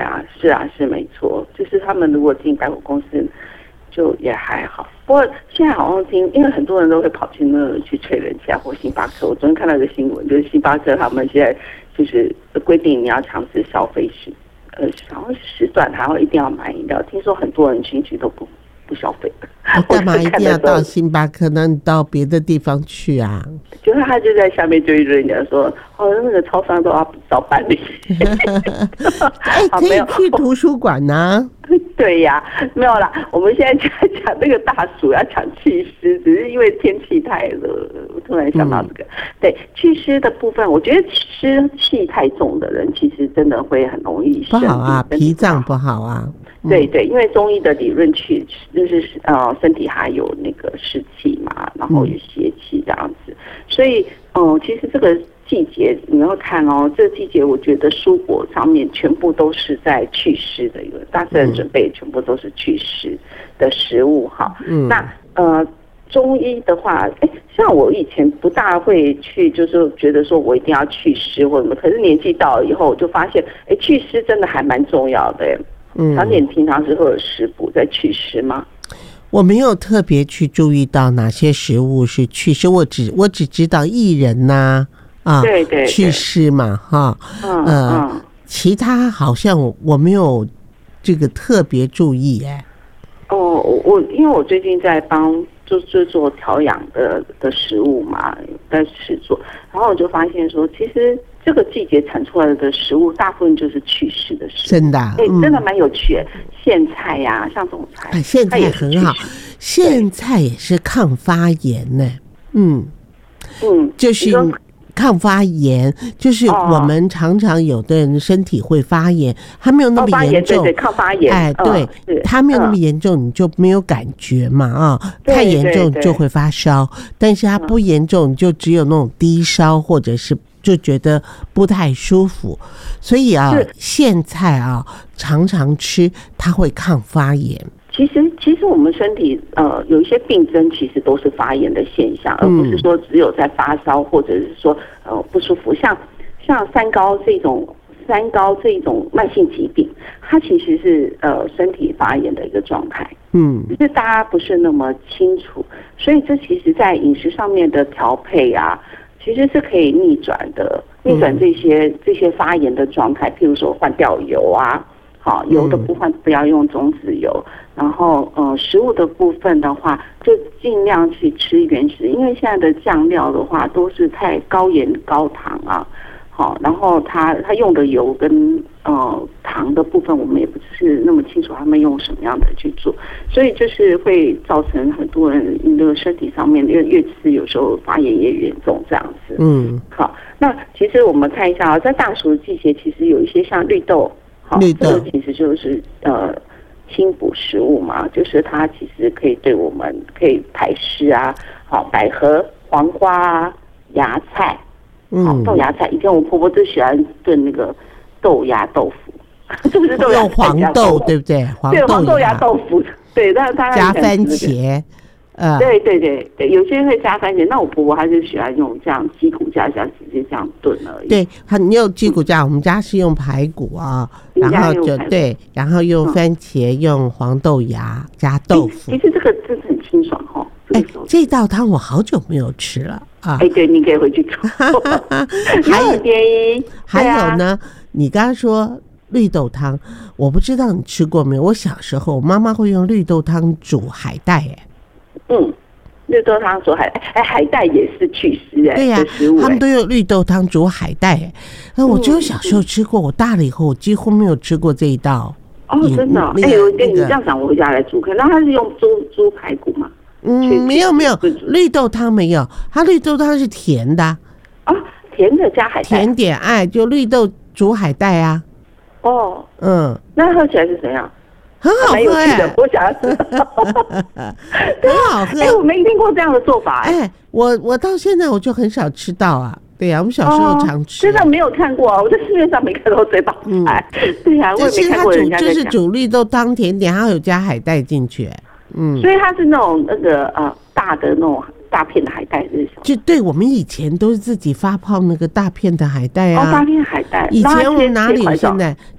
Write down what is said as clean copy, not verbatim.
啊，是啊，是没错，就是他们如果进百货公司，就也还好。不过现在好像因为很多人都会跑去那去吹人家或星巴克。我昨天看到一个新闻，就是星巴克他们现在就是规定你要强制消费好像时段还要一定要买饮料。听说很多人进去都不消费。 干嘛一定要到星巴克？那你到别的地方去啊？ 就是他就在下面就一直人家说，那个超商都要找办理。 可以去图书馆啊。 对呀，没有啦。我们现在讲那个大暑要讲祛湿，只是因为天气太热，我突然想到这个。对，祛湿的部分，我觉得湿气太重的人，其实真的会很容易不好啊，脾脏不好啊。 对对，因为中医的理论就是身体还有那个湿气嘛，然后有邪气这样子，所以其实这个季节你要看这个季节我觉得蔬果上面全部都是在祛湿的，一个大自然准备全部都是祛湿的食物哈。那中医的话，像我以前不大会去，就是觉得说我一定要祛湿或什么，可是年纪到了以后，我就发现，祛湿真的还蛮重要的。常点平常是会有食补在祛湿吗？ 我没有特别去注意到哪些食物是祛湿，我只知道薏仁呐对对， 祛湿嘛哈，其他好像我没有这个特别注意因为我最近在帮就做调养的食物嘛，在试做，然后我就发现说，其实这个季节产出来的食物，大部分就是祛湿的食物。 真的， 真的蛮有趣的。苋菜呀，像这种菜， 苋菜很好，苋菜也是抗发炎呢。就是抗发炎，就是我们常常有的人身体会发炎，它没有那么严重， 对，抗发炎， 对，它没有那么严重，你就没有感觉嘛太严重就会发烧，但是它不严重，你就只有那种低烧或者是就觉得不太舒服，所以苋菜常常吃，它会抗发炎。 其实我们身体有一些病症，其实都是发炎的现象，而不是说只有在发烧或者是说不舒服。像三高这种慢性疾病，它其实是身体发炎的一个状态。只是大家不是那么清楚，所以这其实在饮食上面的调配啊，其实是可以逆转的，逆转这些发炎的状态。譬如说换掉油啊。好，油的部分不要用种子油，然后食物的部分的话，就尽量去吃原始，因为现在的酱料的话都是太高盐高糖啊。好，然后它用的油跟糖的部分，我们也不是那么清楚他们用什么样的去做，所以就是会造成很多人那个身体上面越吃有时候发炎也严重这样子。好，那其实我们看一下在大暑的季节，其实有一些像绿豆。这个其实就是清补食物嘛，就是它其实可以对我们可以排湿啊。好，百合、黄瓜啊、芽菜，豆芽菜。以前我婆婆最喜欢炖那个豆芽豆腐，是不是豆芽菜？ 黄豆对不对？ 黄豆芽豆腐，对，但是它加番茄。 对，有些人会加番茄，那我婆婆还是喜欢用这样鸡骨架直接这样炖而已。 对，你有鸡骨架，我们家是用排骨然后然后用番茄，用黄豆芽加豆腐。 其实这个真的很清爽这道汤我好久没有吃了对，你可以回去做。 还有呢，你刚刚说绿豆汤，我不知道你吃过没有？我小时候，我妈妈会用绿豆汤煮海带绿豆汤煮海带也是祛湿对呀，他们都用绿豆汤煮海带我只有小时候吃过，我大了以后我几乎没有吃过这一道。 真的你这样讲，我回家来煮。可能它是用猪排骨吗？ 没有，绿豆汤没有，它绿豆汤是甜的甜的加海带， 甜点就绿豆煮海带啊。 那喝起来是怎样？ 很好喝我想要知道。 很好喝我没听过这样的做法我到现在我就很少吃到对呀，我们小时候常吃真的没有看过我在市面上没看到这道菜对呀，我也没看过人家在讲。 就是煮绿豆汤甜点，它有加海带进去所以它是那种大的那种大片的海带是什么？ 就对，我们以前都是自己发泡那个大片的海带大片海带。 以前我们哪里有现在